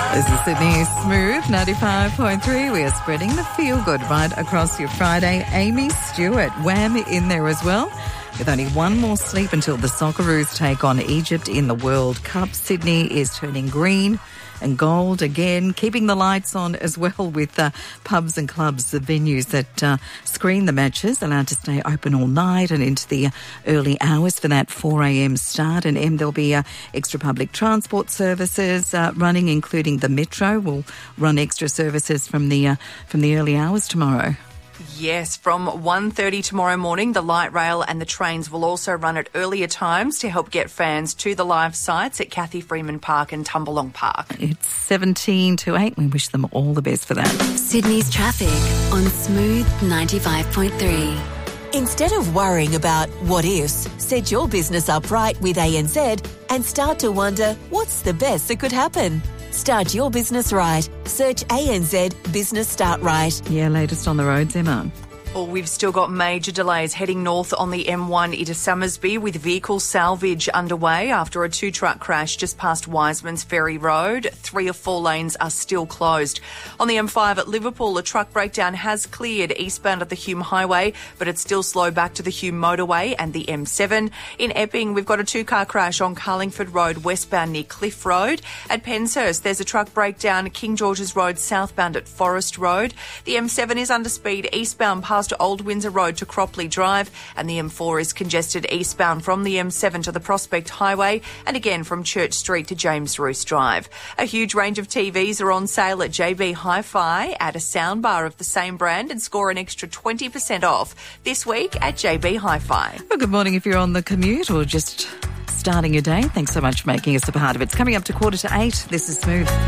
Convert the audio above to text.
This is Sydney Smooth 95.3. We are spreading the feel-good right across your Friday. Amy Stewart, Wham in there as well. With only one more sleep until the Socceroos take on Egypt in the World Cup. Sydney is turning green and gold again, keeping the lights on as well with pubs and clubs, the venues that screen the matches, allowed to stay open all night and into the early hours for that 4 a.m. start. And there'll be extra public transport services running, including the Metro will run extra services from the early hours tomorrow. Yes, from 1:30 tomorrow morning, the light rail and the trains will also run at earlier times to help get fans to the live sites at Cathy Freeman Park and Tumbalong Park. It's 17 to 8. We wish them all the best for that. Sydney's traffic on Smooth 95.3. Instead of worrying about what ifs, set your business up right with ANZ and start to wonder what's the best that could happen. Start your business right. Search ANZ Business Start Right. Yeah, latest on the roads, Emma. Well, we've still got major delays heading north on the M1 into Summersby with vehicle salvage underway after a two-truck crash just past Wiseman's Ferry Road. 3 or 4 lanes are still closed. On the M5 at Liverpool, a truck breakdown has cleared eastbound at the Hume Highway, but it's still slow back to the Hume Motorway and the M7. In Epping, we've got a 2-car crash on Carlingford Road westbound near Cliff Road. At Penshurst, there's a truck breakdown at King George's Road southbound at Forest Road. The M7 is under speed eastbound past Old Windsor Road to Cropley Drive, and the M4 is congested eastbound from the M7 to the Prospect Highway and again from Church Street to James Roos Drive. A huge range of TVs are on sale at JB Hi-Fi. Add a soundbar of the same brand and score an extra 20% off this week at JB Hi-Fi. Well, good morning if you're on the commute or just starting your day. Thanks so much for making us a part of it. It's coming up to 7:45. This is Smooth.